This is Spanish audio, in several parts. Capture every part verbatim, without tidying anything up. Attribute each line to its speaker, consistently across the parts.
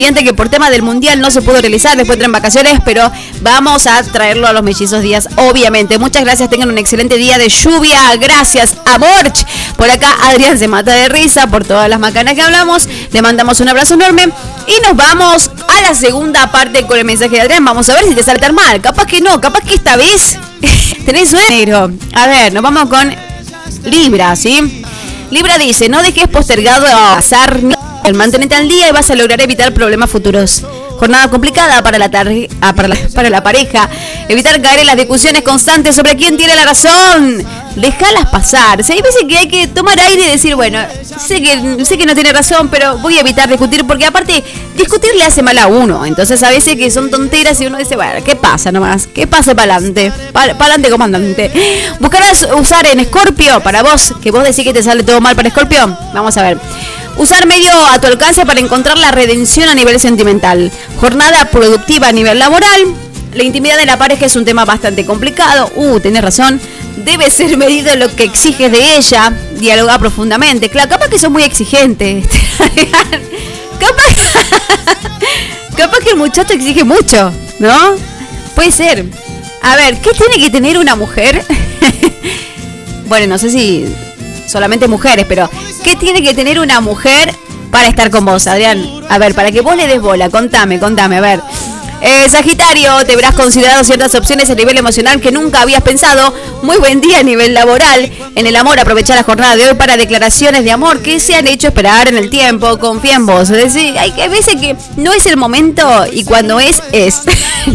Speaker 1: que por tema del mundial no se pudo realizar, después entran vacaciones, pero vamos a traerlo a los mellizos días, obviamente. Muchas gracias, tengan un excelente día de lluvia, gracias, Amorch. Por acá Adrián se mata de risa por todas las macanas que hablamos, le mandamos un abrazo enorme y nos vamos a la segunda parte con el mensaje de Adrián. Vamos a ver si te sale tan mal, capaz que no, capaz que esta vez tenés sueño. A ver, nos vamos con Libra, ¿sí? Libra dice, no dejes postergado a pasar el mantenete al día y vas a lograr evitar problemas futuros. Jornada complicada para la, tar- ah, para la para la pareja. Evitar caer en las discusiones constantes sobre quién tiene la razón. Déjalas pasar. Si hay veces que hay que tomar aire y decir, bueno, sé que sé que no tiene razón, pero voy a evitar discutir, porque aparte discutir le hace mal a uno. Entonces a veces que son tonteras y uno dice, bueno, ¿qué pasa nomás? ¿Qué pase para adelante? Para adelante, comandante. ¿Buscarás usar en Escorpio para vos? Que vos decís que te sale todo mal para Escorpio. Vamos a ver. Usar medio a tu alcance para encontrar la redención a nivel sentimental. Jornada productiva a nivel laboral. La intimidad de la pareja es un tema bastante complicado. Uh, tenés razón. Debe ser medido lo que exiges de ella. Dialogar profundamente. Claro, capaz que sos muy exigente. capaz, capaz que el muchacho exige mucho, ¿no? Puede ser. A ver, ¿qué tiene que tener una mujer? Bueno, no sé si solamente mujeres, pero ¿qué tiene que tener una mujer para estar con vos, Adrián? A ver, para que vos le des bola, contame, contame, a ver. Eh, Sagitario, te verás considerado ciertas opciones a nivel emocional que nunca habías pensado. Muy buen día a nivel laboral. En el amor, aprovecha la jornada de hoy para declaraciones de amor que se han hecho esperar en el tiempo. Confía en vos. Es decir, hay que veces que no es el momento y cuando es, es.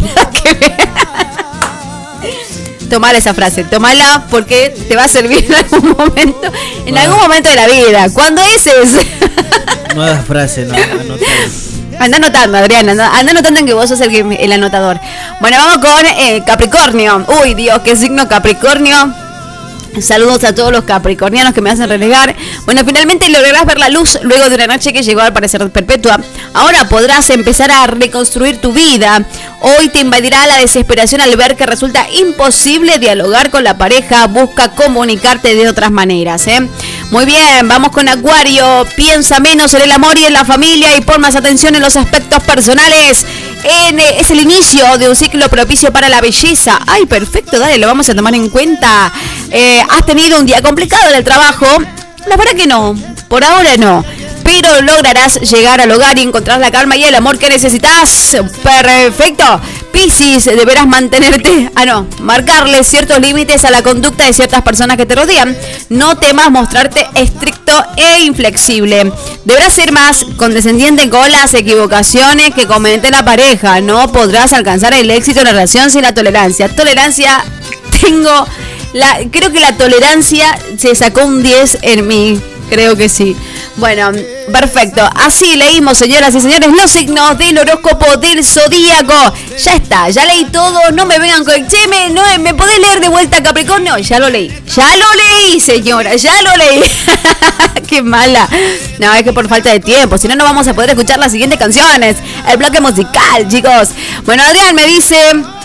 Speaker 1: Tomar esa frase, tomala porque te va a servir en algún momento, en bueno. algún momento de la vida. ¿Cuándo es? es?
Speaker 2: Nueva frase, no, anotando.
Speaker 1: Anda anotando, Adrián, anda, anda anotando en que vos sos el, el anotador. Bueno, vamos con eh, Capricornio. Uy, Dios, qué signo Capricornio. Saludos a todos los capricornianos que me hacen relegar. Bueno, finalmente lograrás ver la luz luego de una noche que llegó al parecer perpetua. Ahora podrás empezar a reconstruir tu vida. Hoy te invadirá la desesperación al ver que resulta imposible dialogar con la pareja. Busca comunicarte de otras maneras, ¿eh? Muy bien, vamos con Acuario. Piensa menos en el amor y en la familia y pon más atención en los aspectos personales. En, eh, es el inicio de un ciclo propicio para la belleza. Ay, perfecto, dale, lo vamos a tomar en cuenta. Eh, ¿Has tenido un día complicado en el trabajo? La verdad que no, por ahora no. Pero lograrás llegar al hogar y encontrar la calma y el amor que necesitas. Perfecto. Piscis, deberás mantenerte, ah no, marcarle ciertos límites a la conducta de ciertas personas que te rodean. No temas mostrarte estricto e inflexible. Deberás ser más condescendiente con las equivocaciones que comete la pareja. No podrás alcanzar el éxito en la relación sin la tolerancia. Tolerancia, tengo, la, creo que la tolerancia se sacó un diez en mí. Creo que sí. Bueno, perfecto. Así leímos, señoras y señores, los signos del horóscopo del zodíaco. Ya está, ya leí todo. No me vengan con el cheme. No, ¿me podés leer de vuelta, Capricornio? Ya lo leí. Ya lo leí, señora. Ya lo leí. Qué mala. No, es que por falta de tiempo. Si no, no vamos a poder escuchar las siguientes canciones. El bloque musical, chicos. Bueno, Adrián me dice...